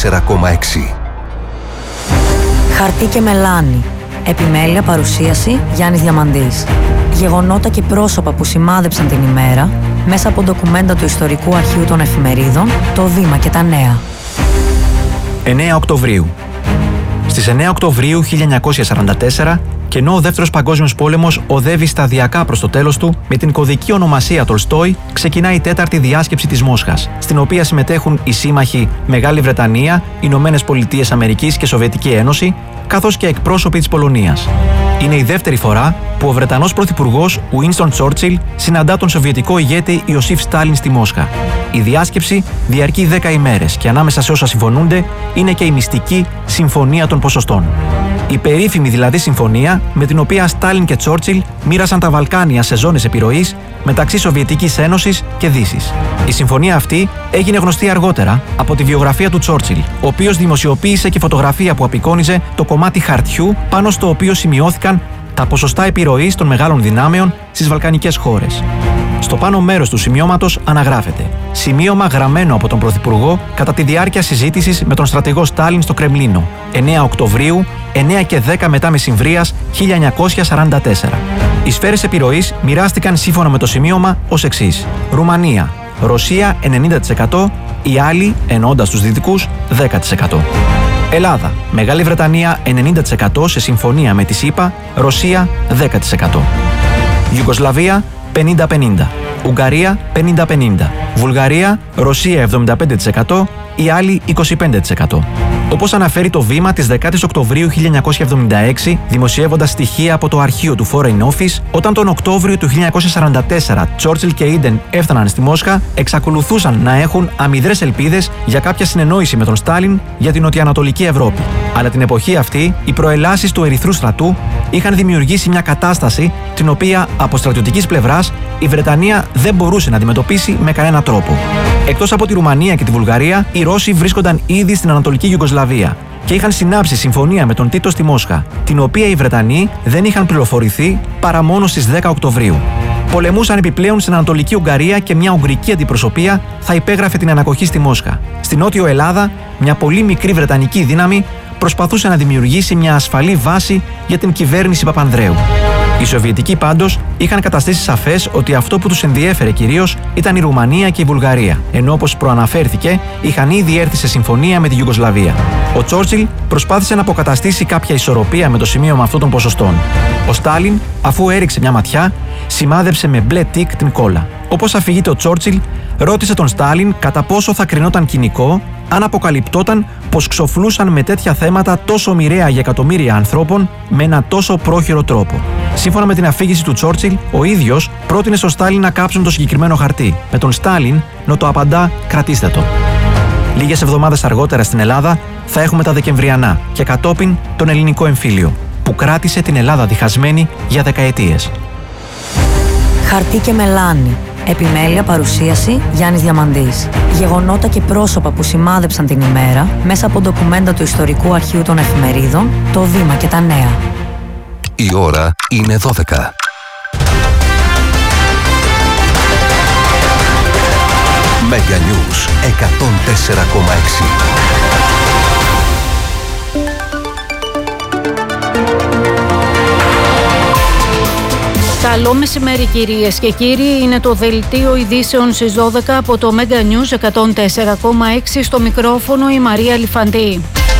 104,6. Χαρτί και μελάνι. Επιμέλεια, παρουσίαση Γιάννης Διαμαντής. Γεγονότα και πρόσωπα που σημάδεψαν την ημέρα μέσα από ντοκουμέντα του Ιστορικού Αρχείου των Εφημερίδων, το Βήμα και τα Νέα. 9 Οκτωβρίου. Στις 9 Οκτωβρίου 1944, και ενώ ο Δεύτερος Παγκόσμιος Πόλεμος οδεύει σταδιακά προς το τέλος του, με την κωδική ονομασία Τολστόι, ξεκινάει η τέταρτη διάσκεψη της Μόσχας, στην οποία συμμετέχουν οι σύμμαχοι Μεγάλη Βρετανία, Ηνωμένες Πολιτείες Αμερικής και Σοβιετική Ένωση, καθώς και εκπρόσωποι της Πολωνίας. Είναι η δεύτερη φορά που ο Βρετανός Πρωθυπουργός Winston Churchill συναντά τον Σοβιετικό ηγέτη Ιωσήφ Στάλιν στη Μόσχα. Η διάσκεψη διαρκεί 10 ημέρες και ανάμεσα σε όσα συμφωνούνται είναι και η μυστική Συμφωνία των Ποσοστών. Η περίφημη δηλαδή συμφωνία με την οποία Στάλιν και Τσόρτσιλ μοίρασαν τα Βαλκάνια σε ζώνες επιρροής μεταξύ Σοβιετικής Ένωσης και Δύσης. Η συμφωνία αυτή έγινε γνωστή αργότερα από τη βιογραφία του Τσόρτσιλ, ο οποίος δημοσιοποίησε και φωτογραφία που απεικόνιζε το κομμάτι χαρτιού πάνω στο οποίο σημειώθηκαν τα ποσοστά επιρροής των μεγάλων δυνάμεων στις βαλκανικές χώρες. Στο πάνω μέρος του σημειώματος αναγράφεται «Σημείωμα γραμμένο από τον Πρωθυπουργό κατά τη διάρκεια συζήτησης με τον στρατηγό Στάλιν στο Κρεμλίνο, 9 Οκτωβρίου, 9 και 10 μετά μεσημβρίας 1944». Οι σφαίρες επιρροής μοιράστηκαν σύμφωνα με το σημείωμα ως εξής: Ρουμανία, Ρωσία 90%, οι άλλοι, εννοώντας τους δυτικούς, 10%. Ελλάδα, Μεγάλη Βρετανία 90% σε συμφωνία με τη ΣΥΠΑ, Ρωσία 10%. Ιουγκοσλαβία 50-50, Ουγγαρία 50-50, Βουλγαρία, Ρωσία 75%, οι άλλοι 25%. Όπως αναφέρει το Βήμα της 10ης Οκτωβρίου 1976, δημοσιεύοντας στοιχεία από το αρχείο του Foreign Office, όταν τον Οκτώβριο του 1944 Τσόρτσιλ και Ίντεν έφταναν στη Μόσχα, εξακολουθούσαν να έχουν αμυδρές ελπίδες για κάποια συνεννόηση με τον Στάλιν για την νοτιοανατολική Ευρώπη. Αλλά την εποχή αυτή, οι προελάσεις του Ερυθρού Στρατού είχαν δημιουργήσει μια κατάσταση την οποία από στρατιωτικής πλευράς η Βρετανία δεν μπορούσε να αντιμετωπίσει με κανένα τρόπο. Εκτός από τη Ρουμανία και τη Βουλγαρία, οι Ρώσοι βρίσκονταν ήδη στην Ανατολική Ιουγκοσλαβία και είχαν συνάψει συμφωνία με τον Τίτο στη Μόσχα, την οποία οι Βρετανοί δεν είχαν πληροφορηθεί παρά μόνο στις 10 Οκτωβρίου. Πολεμούσαν επιπλέον στην Ανατολική Ουγγαρία και μια ουγγρική αντιπροσωπεία θα υπέγραφε την ανακοχή στη Μόσχα. Στην Νότιο Ελλάδα, μια πολύ μικρή βρετανική δύναμη προσπαθούσε να δημιουργήσει μια ασφαλή βάση για την κυβέρνηση Παπανδρέου. Οι Σοβιετικοί πάντως είχαν καταστήσει σαφές ότι αυτό που τους ενδιέφερε κυρίως ήταν η Ρουμανία και η Βουλγαρία, ενώ όπως προαναφέρθηκε είχαν ήδη έρθει σε συμφωνία με τη Ιουγκοσλαβία. Ο Τσόρτσιλ προσπάθησε να αποκαταστήσει κάποια ισορροπία με το σημείωμα αυτών των ποσοστών. Ο Στάλιν, αφού έριξε μια ματιά, σημάδεψε με μπλε τικ την κόλλα. Όπως αφηγείται ο Τσόρτσιλ, ρώτησε τον Στάλιν κατά πόσο θα κρινόταν κοινικό αν αποκαλυπτόταν πως ξοφλούσαν με τέτοια θέματα τόσο μοιραία για εκατομμύρια ανθρώπων με ένα τόσο πρόχειρο τρόπο. Σύμφωνα με την αφήγηση του Τσόρτσιλ, ο ίδιος πρότεινε στο Στάλιν να κάψουν το συγκεκριμένο χαρτί, με τον Στάλιν να το απαντά «κρατήστε το». Λίγες εβδομάδες αργότερα στην Ελλάδα θα έχουμε τα Δεκεμβριανά και κατόπιν τον ελληνικό εμφύλιο, που κράτησε την Ελλάδα διχασμένη για δεκαετίες. Χαρτί και μελάνι. Επιμέλεια, παρουσίαση Γιάννης Διαμαντής. Γεγονότα και πρόσωπα που σημάδεψαν την ημέρα μέσα από ντοκουμέντα του Ιστορικού Αρχείου των Εφημερίδων, το Βήμα και τα Νέα. Η ώρα είναι 12. Mega News 104,6. Καλό μεσημέρι κυρίες και κύριοι, είναι το δελτίο ειδήσεων στις 12 από το Mega News 104,6, στο μικρόφωνο η Μαρία Λιφαντή.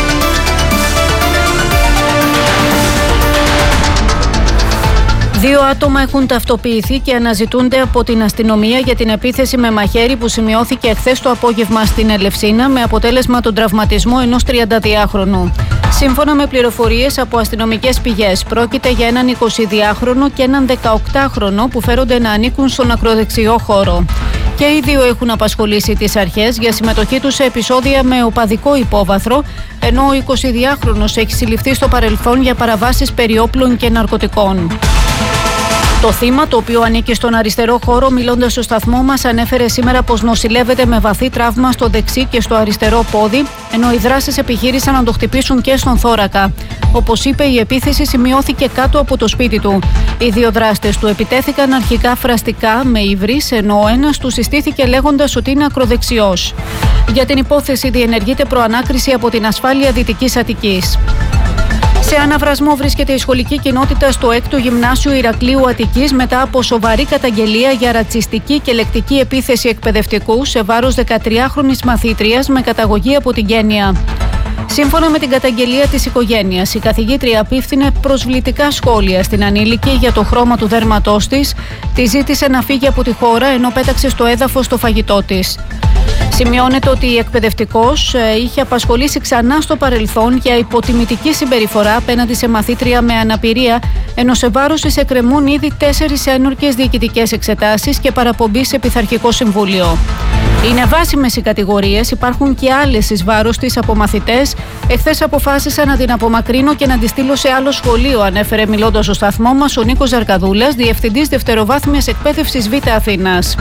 Δύο άτομα έχουν ταυτοποιηθεί και αναζητούνται από την αστυνομία για την επίθεση με μαχαίρι που σημειώθηκε χθες το απόγευμα στην Ελευσίνα, με αποτέλεσμα τον τραυματισμό ενός 32χρονου. Σύμφωνα με πληροφορίες από αστυνομικές πηγές, πρόκειται για έναν 22χρονο και έναν 18χρονο που φέρονται να ανήκουν στον ακροδεξιό χώρο. Και οι δύο έχουν απασχολήσει τις αρχές για συμμετοχή τους σε επεισόδια με οπαδικό υπόβαθρο, ενώ ο 22χρονος έχει συλληφθεί στο παρελθόν για παραβάσεις περί όπλων και ναρκωτικών. Το θύμα, το οποίο ανήκει στον αριστερό χώρο, μιλώντας στο σταθμό μας, ανέφερε σήμερα πως νοσηλεύεται με βαθύ τραύμα στο δεξί και στο αριστερό πόδι, ενώ οι δράστες επιχείρησαν να το χτυπήσουν και στον θώρακα. Όπως είπε, η επίθεση σημειώθηκε κάτω από το σπίτι του. Οι δύο δράστες του επιτέθηκαν αρχικά φραστικά με υβρις, ενώ ο ένας του συστήθηκε λέγοντας ότι είναι ακροδεξιός. Για την υπόθεση διενεργείται προανάκριση από την ασφάλεια Δυτικής Αττικής. Σε αναβρασμό βρίσκεται η σχολική κοινότητα στο 6ο Γυμνάσιο Ηρακλείου Αττικής μετά από σοβαρή καταγγελία για ρατσιστική και λεκτική επίθεση εκπαιδευτικού σε βάρος 13χρονης μαθήτριας με καταγωγή από την Κένια. Σύμφωνα με την καταγγελία της οικογένειας, η καθηγήτρια απίφθινε προσβλητικά σχόλια στην ανήλικη για το χρώμα του δέρματός της, τη ζήτησε να φύγει από τη χώρα ενώ πέταξε στο έδαφος το φαγητό της. Σημειώνεται ότι η εκπαιδευτικός είχε απασχολήσει ξανά στο παρελθόν για υποτιμητική συμπεριφορά απέναντι σε μαθήτρια με αναπηρία, ενώ σε βάρος της εκκρεμούν ήδη 4 ένορκες διοικητικές εξετάσεις και παραπομπή σε πειθαρχικό συμβούλιο. Είναι βάσιμες οι κατηγορίες, υπάρχουν και άλλες εις βάρος της από μαθητές. Εχθές αποφάσισα να την απομακρύνω και να τη στείλω σε άλλο σχολείο, ανέφερε μιλώντας στο σταθμό μας ο Νίκος Ζαρκαδούλας, διευθυντής δευτεροβάθμιας εκπαίδευσης Β' Αθήνας.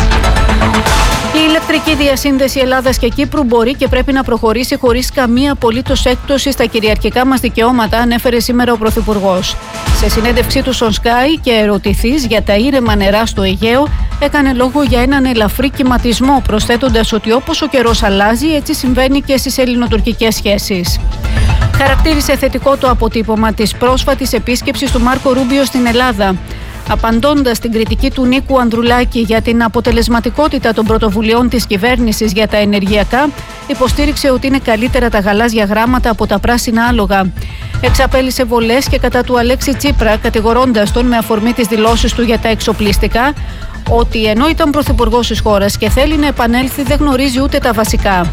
Η ηλεκτρική διασύνδεση Ελλάδας και Κύπρου μπορεί και πρέπει να προχωρήσει χωρίς καμία απολύτως έκπτωση στα κυριαρχικά μας δικαιώματα, ανέφερε σήμερα ο Πρωθυπουργός. Σε συνέντευξή του στον Sky και ερωτηθείς για τα ήρεμα νερά στο Αιγαίο, έκανε λόγο για έναν ελαφρύ κυματισμό, προσθέτοντας ότι όπως ο καιρός αλλάζει, έτσι συμβαίνει και στις ελληνοτουρκικές σχέσεις. Χαρακτήρισε θετικό το αποτύπωμα της πρόσφατης επίσκεψης του Μάρκο Ρούμπιο στην Ελλάδα. Απαντώντας στην κριτική του Νίκου Ανδρουλάκη για την αποτελεσματικότητα των πρωτοβουλειών της κυβέρνησης για τα ενεργειακά, υποστήριξε ότι είναι καλύτερα τα γαλάζια γράμματα από τα πράσινα άλογα. Εξαπέλυσε βολές και κατά του Αλέξη Τσίπρα, κατηγορώντας τον με αφορμή τις δηλώσεις του για τα εξοπλιστικά, ότι ενώ ήταν πρωθυπουργός της χώρας και θέλει να επανέλθει, δεν γνωρίζει ούτε τα βασικά.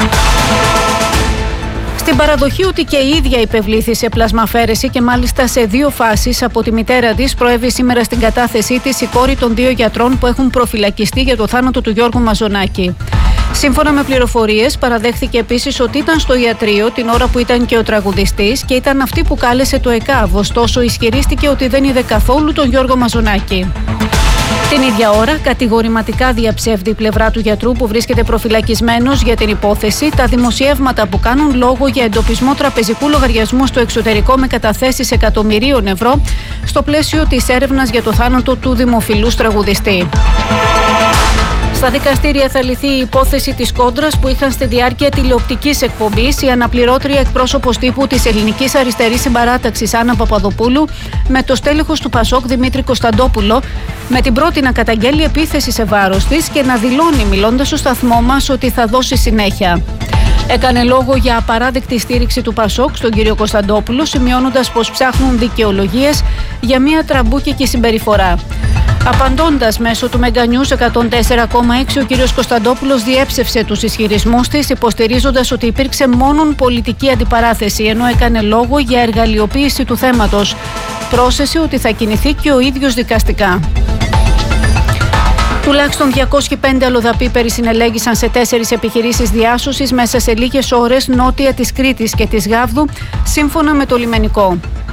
Στην παραδοχή ότι και η ίδια υπευλήθη σε πλασμαφαίρεση και μάλιστα σε 2 φάσεις από τη μητέρα της, προέβη σήμερα στην κατάθεσή της η κόρη των 2 γιατρών που έχουν προφυλακιστεί για το θάνατο του Γιώργου Μαζονάκη. Σύμφωνα με πληροφορίες, παραδέχθηκε επίσης ότι ήταν στο ιατρείο την ώρα που ήταν και ο τραγουδιστής και ήταν αυτή που κάλεσε το ΕΚΑΒ, ωστόσο ισχυρίστηκε ότι δεν είδε καθόλου τον Γιώργο Μαζονάκη. Την ίδια ώρα, κατηγορηματικά διαψεύδει η πλευρά του γιατρού που βρίσκεται προφυλακισμένος για την υπόθεση τα δημοσιεύματα που κάνουν λόγο για εντοπισμό τραπεζικού λογαριασμού στο εξωτερικό με καταθέσεις εκατομμυρίων ευρώ στο πλαίσιο της έρευνας για το θάνατο του δημοφιλούς τραγουδιστή. Στα δικαστήρια θα λυθεί η υπόθεση της κόντρας που είχαν στη διάρκεια τηλεοπτικής εκπομπής η αναπληρώτρια εκπρόσωπος τύπου της Ελληνικής Αριστερής Συμπαράταξης Άννα Παπαδοπούλου με το στέλεχος του Πασόκ Δημήτρη Κωνσταντόπουλο, με την πρώτη να καταγγέλει επίθεση σε βάρος της και να δηλώνει μιλώντας στο σταθμό μας ότι θα δώσει συνέχεια. Έκανε λόγο για απαράδεκτη στήριξη του Πασόκ στον κύριο Κωνσταντόπουλο, σημειώνοντας πως ψάχνουν δικαιολογίες για μια τραμπούκικη συμπεριφορά. Απαντώντας μέσω του Μεγκανιούς 104,6, ο κύριος Κωνσταντόπουλος διέψευσε τους ισχυρισμούς της, υποστηρίζοντας ότι υπήρξε μόνον πολιτική αντιπαράθεση, ενώ έκανε λόγο για εργαλειοποίηση του θέματος. Πρόσθεσε ότι θα κινηθεί και ο ίδιος δικαστικά. Τουλάχιστον 205 αλλοδαποί περισυνελέγησαν σε 4 επιχειρήσεις διάσωσης μέσα σε λίγες ώρες νότια της Κρήτης και της Γάβδου, σύμφωνα με το λιμενικό.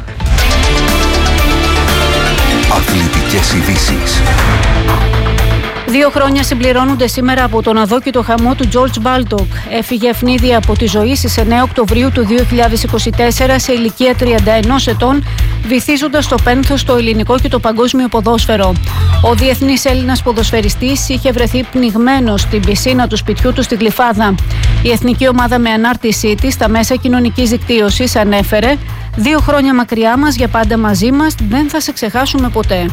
Αθλητικές ειδήσεις. 2 χρόνια συμπληρώνονται σήμερα από τον αδόκητο χαμό του Τζορτζ Μπάλτοκ. Έφυγε ευνίδια από τη ζωή στις 9 Οκτωβρίου του 2024 σε ηλικία 31 ετών, βυθίζοντας το πένθος στο ελληνικό και το παγκόσμιο ποδόσφαιρο. Ο διεθνής Έλληνας ποδοσφαιριστής είχε βρεθεί πνιγμένος στην πισίνα του σπιτιού του στη Γλυφάδα. Η εθνική ομάδα με ανάρτησή της στα μέσα κοινωνικής δικτύωσης ανέφερε «2 χρόνια μακριά μας, για πάντα μαζί μας, δεν θα σε ξεχάσουμε ποτέ».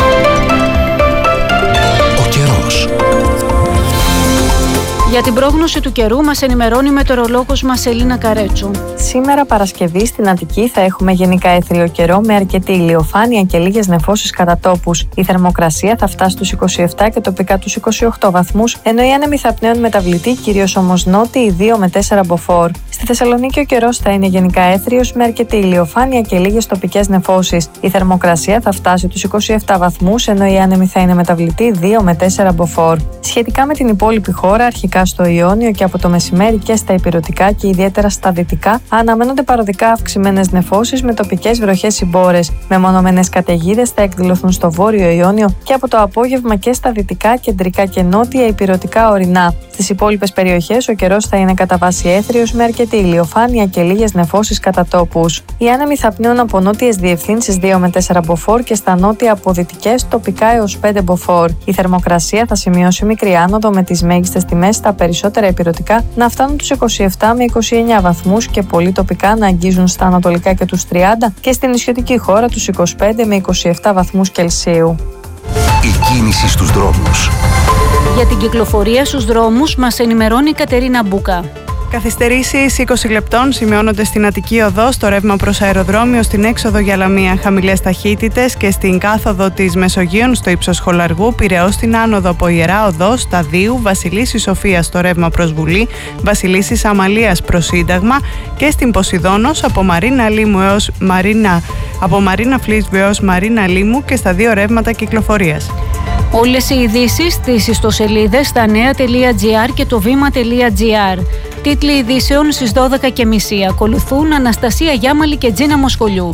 Για την πρόγνωση του καιρού μας ενημερώνει η μετεωρολόγος μας Ελίνα Καρέτσου. Σήμερα Παρασκευή στην Αττική θα έχουμε γενικά έθριο καιρό με αρκετή ηλιοφάνεια και λίγες νεφώσεις κατά τόπους. Η θερμοκρασία θα φτάσει στους 27 και τοπικά τους 28 βαθμούς, ενώ οι άνεμοι θα πνέουν μεταβλητοί, κυρίως όμως νότιοι 2 με 4 μποφόρ. Στη Θεσσαλονίκη ο καιρός θα είναι γενικά έθριος με αρκετή ηλιοφάνεια και λίγες τοπικές νεφώσεις. Η θερμοκρασία θα φτάσει τους 27 βαθμούς, ενώ οι άνεμοι θα είναι μεταβλητοί 2 με 4 μποφόρ. Σχετικά με την υπόλοιπη χώρα, αρχικά στο Ιόνιο και από το μεσημέρι και στα ηπειρωτικά και ιδιαίτερα στα δυτικά αναμένονται παροδικά αυξημένες νεφώσεις με τοπικές βροχές συμπόρες. Μεμονωμένες καταιγίδες θα εκδηλωθούν στο βόρειο Ιόνιο και από το απόγευμα και στα δυτικά, κεντρικά και νότια ηπειρωτικά ορεινά. Στις υπόλοιπες περιοχές ο καιρός θα είναι κατά βάση έθριος με αρκετή ηλιοφάνεια και λίγες νεφώσεις κατά τόπους. Οι άνεμοι θα πνέουν από νότιες διευθύνσεις 2 με 4 μποφόρ και στα νότια από δυτικές τοπικά έως 5 μποφόρ. Η θερμοκρασία θα σημειώσει μικρή άνοδο με τις μέγιστες τιμές στα περισσότερα ηπειρωτικά να φτάνουν τους 27 με 29 βαθμούς και πολύ τοπικά να αγγίζουν στα ανατολικά και τους 30 και στην νησιωτική χώρα τους 25 με 27 βαθμούς Κελσίου. Η κίνηση στους δρόμους. Για την κυκλοφορία στους δρόμους μας ενημερώνει η Κατερίνα Μπούκα. Καθυστερήσεις 20 λεπτών σημειώνονται στην Αττική Οδό, στο ρεύμα προς αεροδρόμιο, στην έξοδο για Λαμία χαμηλές ταχύτητες και στην κάθοδο της Μεσογείων στο ύψος Χολαργού, Πειραιώς στην άνοδο από Ιερά Οδό, Σταδίου, Βασιλίσσης Σοφίας στο ρεύμα προς Βουλή, Βασιλίσσης Αμαλίας προς Σύνταγμα και στην Ποσειδώνος από Μαρίνα Φλίσβου έως Μαρίνα Λίμου και στα δύο ρεύματα κυκλοφορίας. Όλες οι ειδήσεις στις ιστοσελίδες stanea.gr και το βήμα.gr. Τίτλοι ειδήσεων στις 12:30. Ακολουθούν Αναστασία Γιάμαλη και Τζίνα Μοσχολιού.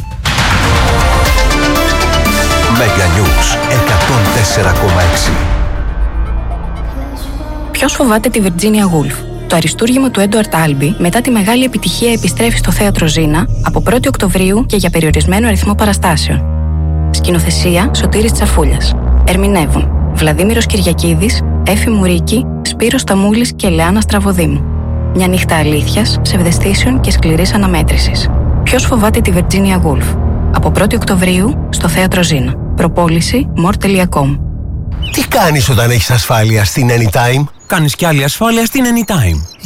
Mega News 104,6. Ποιος φοβάται τη Virginia Woolf? Το αριστούργημα του Έντουαρτ Άλμπι μετά τη μεγάλη επιτυχία επιστρέφει στο θέατρο Ζήνα από 1η Οκτωβρίου και για περιορισμένο αριθμό παραστάσεων. Σκηνοθεσία Σωτήρης Τσαφούλιας. Ερμηνεύουν Βλαδίμηρος Κυριακίδης, Έφη Μουρίκη, Σπύρος Σταμούλης και Λεάνα Στραβοδήμου. Μια νύχτα αλήθειας, ψευδαισθήσεων και σκληρής αναμέτρησης. Ποιος φοβάται τη Virginia Woolf? Από 1η Οκτωβρίου στο θέατρο Ζήνα. Προπόληση more.com. Τι κάνεις όταν έχεις ασφάλεια στην Anytime? Κάνεις κι άλλη ασφάλεια στην Anytime.